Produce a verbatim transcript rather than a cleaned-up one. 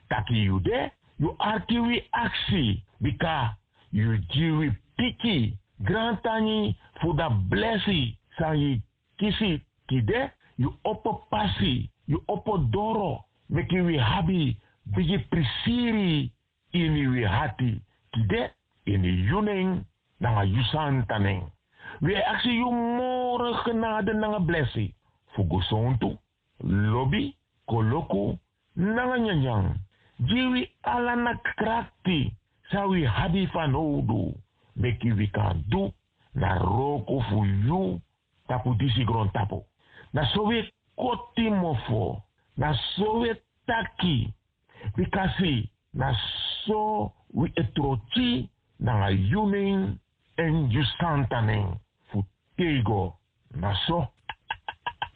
taki you de, you arkiwi aksi, bika you jiwi piki, grantani for the blessing, sa yi kisi kide, you opo pasi, you opo doro, meki we habi, bigi prisiri, ini we hati, kide, ini yuning, nanga yusan taning. We aksi you more genade nanga blessing, fugosontu, lobby, koloku, nanga nyanyang, jiwi ala na krakti, sa we habi van odu, meki we kan do, na roko fu you, tapu disi gron tapu. Na sowe koti mofo, na sowe taki, bikasi, na so we etrochi, na yuning, en justantaning, fu tego, na so.